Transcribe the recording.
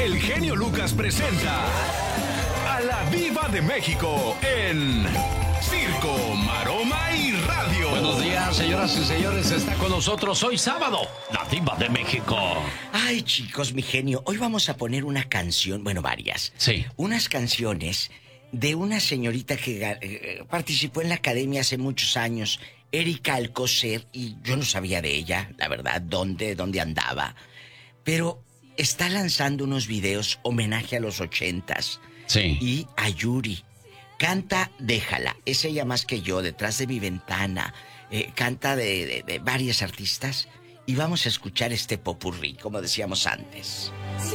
el genio Lucas presenta a la Diva de México en Circo, Maroma y Radio. Buenos días, señoras y señores. Está con nosotros hoy sábado, la Diva de México. Ay, chicos, mi genio, hoy vamos a poner una canción, bueno, varias. Sí. Unas canciones de una señorita que participó en la academia hace muchos años, Erika Alcocer, y yo no sabía de ella, la verdad, dónde andaba. Pero está lanzando unos videos homenaje a los 80s. Sí. Y a Yuri. Canta Déjala, es ella más que yo, Detrás de mi ventana. Canta de varias artistas. Y vamos a escuchar este popurrí, como decíamos antes.